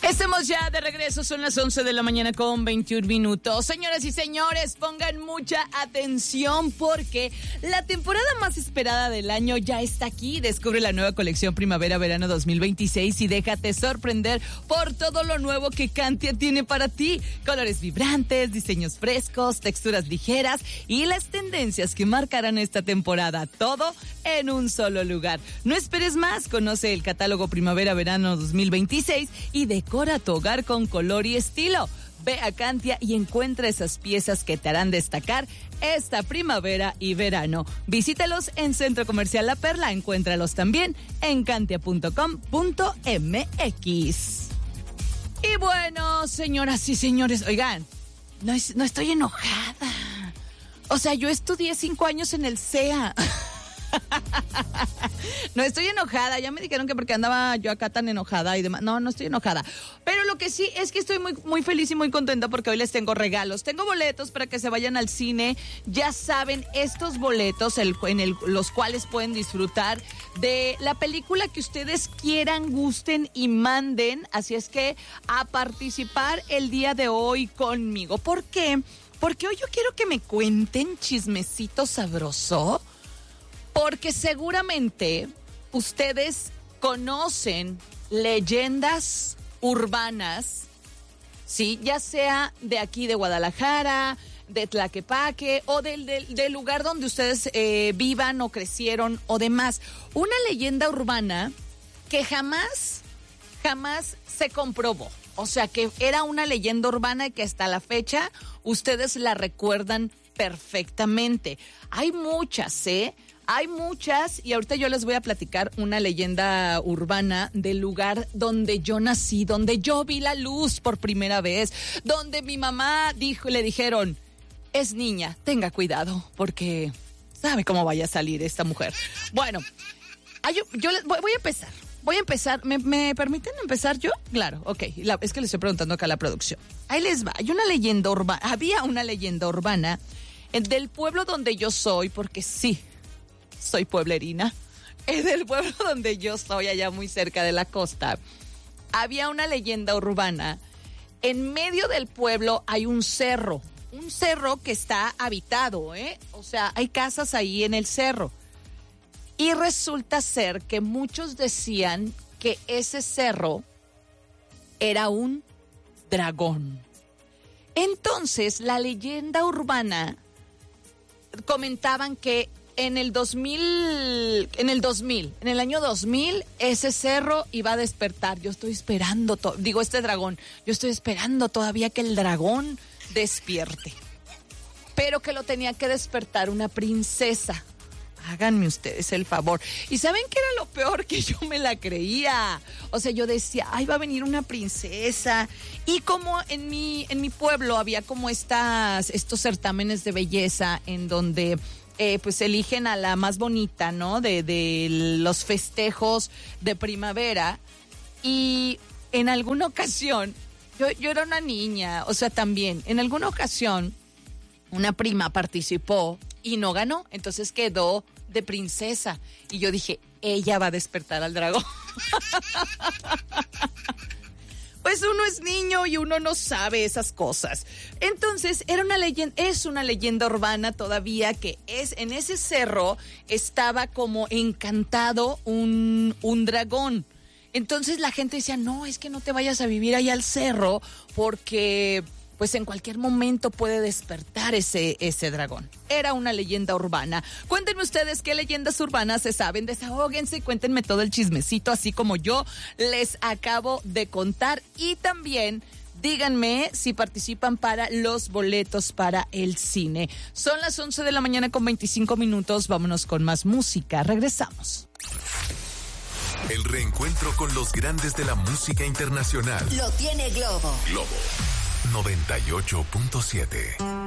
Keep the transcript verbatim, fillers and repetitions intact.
Estamos ya de regreso, son las once de la mañana con veintiún minutos. Señoras y señores, pongan mucha atención porque la temporada más esperada del año ya está aquí. Descubre la nueva colección Primavera-Verano dos mil veintiséis y déjate sorprender por todo lo nuevo que Cantia tiene para ti. Colores vibrantes, diseños frescos, texturas ligeras y las tendencias que marcarán esta temporada. Todo en un solo lugar. No esperes más, conoce el catálogo Primavera-Verano dos mil veintiséis y decora tu hogar con color y estilo. Ve a Cantia y encuentra esas piezas que te harán destacar esta primavera y verano. Visítalos en Centro Comercial La Perla. Encuéntralos también en cantia punto com punto m x. Y bueno, señoras y señores, oigan, no, es, no estoy enojada. O sea, yo estudié cinco años en el C E A. No estoy enojada, ya me dijeron que porque andaba yo acá tan enojada y demás. No, no estoy enojada. Pero lo que sí es que estoy muy, muy feliz y muy contenta porque hoy les tengo regalos. Tengo boletos para que se vayan al cine. Ya saben, estos boletos el, en el, los cuales pueden disfrutar de la película que ustedes quieran, gusten y manden. Así es que a participar el día de hoy conmigo. ¿Por qué? Porque hoy yo quiero que me cuenten chismecito sabroso. Porque seguramente ustedes conocen leyendas urbanas, ¿sí? Ya sea de aquí de Guadalajara, de Tlaquepaque o del, del, del lugar donde ustedes eh, vivan o crecieron o demás. Una leyenda urbana que jamás, jamás se comprobó. O sea, que era una leyenda urbana y que hasta la fecha ustedes la recuerdan perfectamente. Hay muchas, ¿eh? Hay muchas y ahorita yo les voy a platicar una leyenda urbana del lugar donde yo nací, donde yo vi la luz por primera vez, donde mi mamá dijo, le dijeron, es niña, tenga cuidado porque sabe cómo vaya a salir esta mujer. Bueno, yo, yo les, voy, voy a empezar, voy a empezar, ¿Me, ¿me permiten empezar yo? Claro, ok, la, es que le estoy preguntando acá a la producción. Ahí les va, hay una leyenda urbana, había una leyenda urbana del pueblo donde yo soy, porque sí, soy pueblerina, es del pueblo donde yo soy, allá muy cerca de la costa. Había una leyenda urbana. En medio del pueblo hay un cerro, un cerro que está habitado, ¿eh? O sea, hay casas ahí en el cerro. Y resulta ser que muchos decían que ese cerro era un dragón. Entonces, la leyenda urbana comentaban que En el dos mil, en el dos mil, en el año dos mil, ese cerro iba a despertar. Yo estoy esperando, to- digo, este dragón, yo estoy esperando todavía que el dragón despierte. Pero que lo tenía que despertar una princesa. Háganme ustedes el favor. ¿Y saben qué era lo peor? Que yo me la creía. O sea, yo decía, ay, va a venir una princesa. Y como en mi, en mi pueblo había como estas, estos certámenes de belleza en donde Eh, pues eligen a la más bonita, ¿no? De, de los festejos de primavera. Y en alguna ocasión, yo, yo era una niña, o sea, también, en alguna ocasión, una prima participó y no ganó, entonces quedó de princesa. Y yo dije, ella va a despertar al dragón. Pues uno es niño y uno no sabe esas cosas. Entonces, era una leyenda, es una leyenda urbana todavía que es, en ese cerro estaba como encantado un, un dragón. Entonces la gente decía, no, es que no te vayas a vivir ahí al cerro porque pues en cualquier momento puede despertar ese, ese dragón. Era una leyenda urbana. Cuéntenme ustedes qué leyendas urbanas se saben, desahóguense y cuéntenme todo el chismecito, así como yo les acabo de contar. Y también díganme si participan para los boletos para el cine. Son las once de la mañana con veinticinco minutos, vámonos con más música, regresamos. El reencuentro con los grandes de la música internacional. Lo tiene Globo. Globo noventa y ocho punto siete.